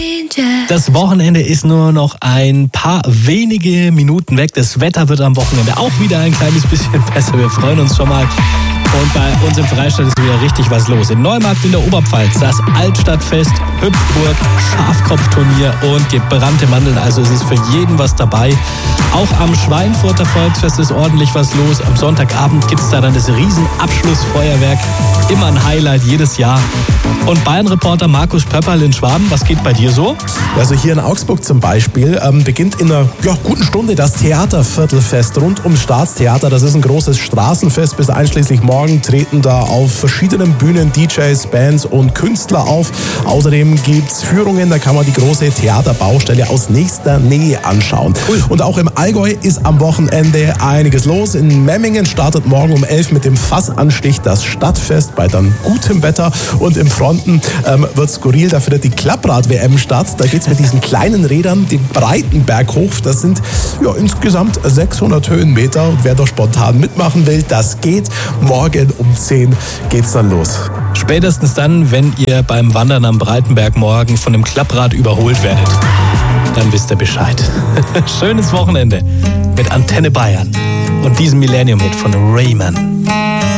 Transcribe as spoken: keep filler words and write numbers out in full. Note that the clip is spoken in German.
Das Wochenende ist nur noch ein paar wenige Minuten weg. Das Wetter wird am Wochenende auch wieder ein kleines bisschen besser. Wir freuen uns schon mal. Und bei uns im Freistaat ist wieder richtig was los. In Neumarkt in der Oberpfalz, das Altstadtfest, Hüpfburg, Schafkopfturnier und gebrannte Mandeln. Also es ist für jeden was dabei. Auch am Schweinfurter Volksfest ist ordentlich was los. Am Sonntagabend gibt es da dann das Riesenabschlussfeuerwerk. Immer ein Highlight jedes Jahr. Und Bayern-Reporter Markus Pöpperl in Schwaben, was geht bei dir so? Also hier in Augsburg zum Beispiel ähm, beginnt in einer ja, guten Stunde das Theaterviertelfest rund ums Staatstheater. Das ist ein großes Straßenfest. Bis einschließlich morgen treten da auf verschiedenen Bühnen D Js, Bands und Künstler auf. Außerdem gibt es Führungen, da kann man die große Theaterbaustelle aus nächster Nähe anschauen. Cool. Und auch im Allgäu ist am Wochenende einiges los. In Memmingen startet morgen um elf mit dem Fassanstich das Stadtfest bei dann gutem Wetter. Und im Fronten ähm, wird skurril, da findet die Klapprad-W M statt. Da geht es mit diesen kleinen Rädern den breiten Berg hoch. Das sind ja, insgesamt sechshundert Höhenmeter. Und wer doch spontan mitmachen will, das geht. Morgen um zehn geht's dann los. Spätestens dann, wenn ihr beim Wandern am Breitenberg morgen von dem Klapprad überholt werdet. Dann wisst ihr Bescheid. Schönes Wochenende mit Antenne Bayern und diesem Millennium-Hit von Rayman.